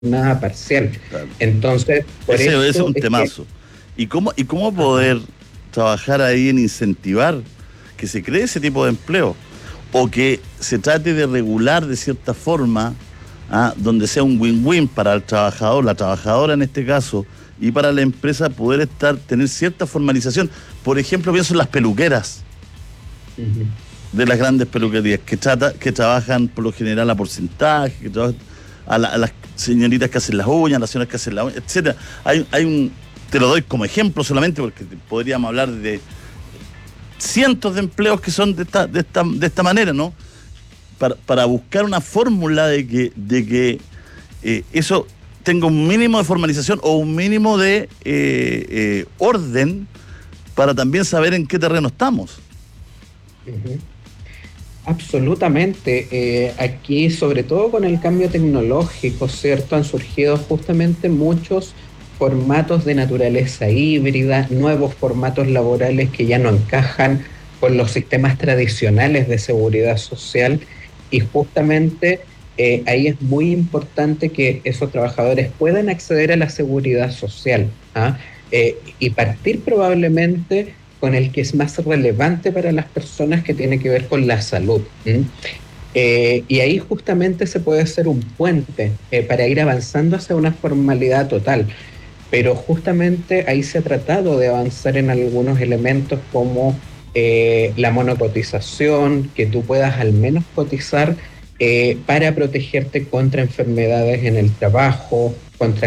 jornada parcial. Claro. Entonces, por Ese es eso un es que... temazo. ¿Y cómo poder trabajar ahí en incentivar que se cree ese tipo de empleo? O que se trate de regular de cierta forma, donde sea un win-win para el trabajador, la trabajadora en este caso, y para la empresa poder tener cierta formalización. Por ejemplo, pienso en las peluqueras Ujú. de las grandes peluquerías, que trabajan por lo general a porcentaje, que trabajan a las señoritas que hacen las uñas, a las señoras que hacen las uñas, etcétera. Te lo doy como ejemplo solamente porque podríamos hablar de cientos de empleos que son de esta manera, ¿no? Para buscar una fórmula de que eso tenga un mínimo de formalización o un mínimo de orden para también saber en qué terreno estamos. Ujú. Absolutamente. Aquí, sobre todo con el cambio tecnológico, ¿cierto? Han surgido justamente muchos formatos de naturaleza híbrida, nuevos formatos laborales que ya no encajan con los sistemas tradicionales de seguridad social y justamente ahí es muy importante que esos trabajadores puedan acceder a la seguridad social, ¿ah? Y partir probablemente con el que es más relevante para las personas, que tiene que ver con la salud. ¿M? Y ahí justamente se puede hacer un puente para ir avanzando hacia una formalidad total. Pero justamente ahí se ha tratado de avanzar en algunos elementos como la monocotización, que tú puedas al menos cotizar para protegerte contra enfermedades en el trabajo, contra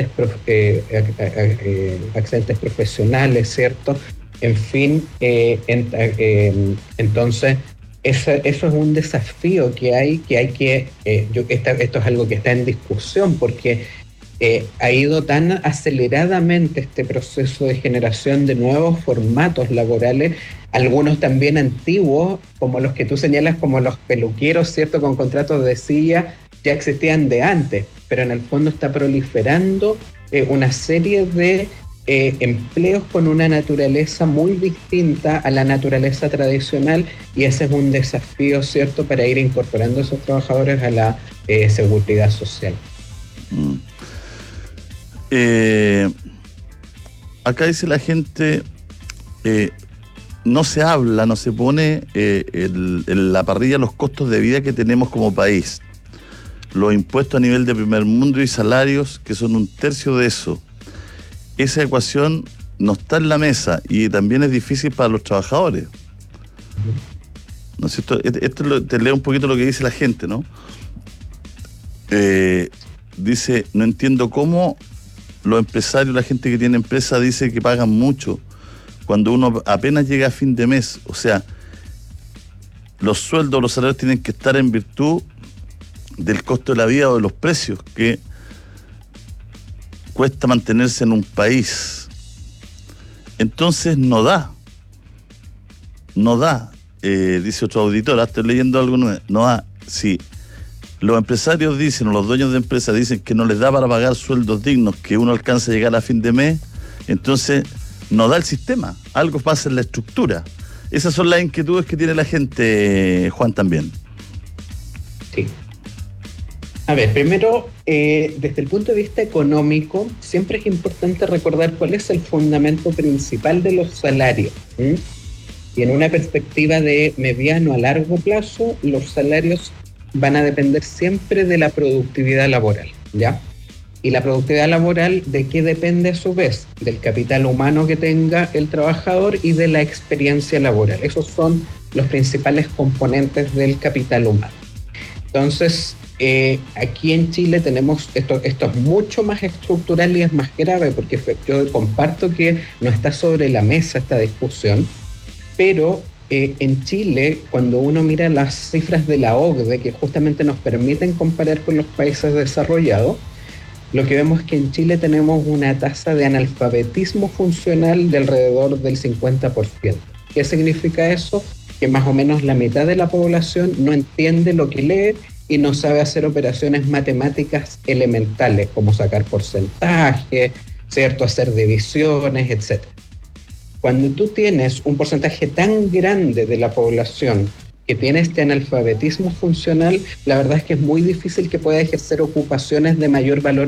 accidentes profesionales, ¿cierto? En fin, entonces eso es un desafío esto es algo que está en discusión, porque ha ido tan aceleradamente este proceso de generación de nuevos formatos laborales, algunos también antiguos, como los que tú señalas, como los peluqueros, ¿cierto? Con contratos de silla, ya existían de antes, pero en el fondo está proliferando una serie de empleos con una naturaleza muy distinta a la naturaleza tradicional, y ese es un desafío, ¿cierto?, para ir incorporando a esos trabajadores a la seguridad social. Mm. Eh, Acá dice la gente, no se habla, no se pone en la parrilla los costos de vida que tenemos como país, los impuestos a nivel de primer mundo y salarios que son un tercio de eso. Esa ecuación no está en la mesa y también es difícil para los trabajadores. ¿No es cierto? Te leo un poquito lo que dice la gente, ¿no? Dice, no entiendo cómo los empresarios, la gente que tiene empresa dice que pagan mucho cuando uno apenas llega a fin de mes. O sea, los sueldos, los salarios tienen que estar en virtud del costo de la vida o de los precios que cuesta mantenerse en un país. Entonces no da, dice otro auditor, estoy leyendo algo, no da. Si los empresarios dicen, o los dueños de empresas dicen que no les da para pagar sueldos dignos, que uno alcance a llegar a fin de mes, entonces no da el sistema, algo pasa en la estructura. Esas son las inquietudes que tiene la gente, Juan, también. Sí. A ver, primero, desde el punto de vista económico, siempre es importante recordar cuál es el fundamento principal de los salarios. ¿M? Y en una perspectiva de mediano a largo plazo, los salarios van a depender siempre de la productividad laboral, ¿ya? Y la productividad laboral, ¿de qué depende a su vez? Del capital humano que tenga el trabajador y de la experiencia laboral. Esos son los principales componentes del capital humano. Entonces, aquí en Chile tenemos esto es mucho más estructural y es más grave, porque yo comparto que no está sobre la mesa esta discusión, pero en Chile, cuando uno mira las cifras de la OCDE, que justamente nos permiten comparar con los países desarrollados, lo que vemos es que en Chile tenemos una tasa de analfabetismo funcional de alrededor del 50%. ¿Qué significa eso? Que más o menos la mitad de la población no entiende lo que lee y no sabe hacer operaciones matemáticas elementales, como sacar porcentaje, ¿cierto?, hacer divisiones, etc. Cuando tú tienes un porcentaje tan grande de la población que tiene este analfabetismo funcional, la verdad es que es muy difícil que pueda ejercer ocupaciones de mayor valor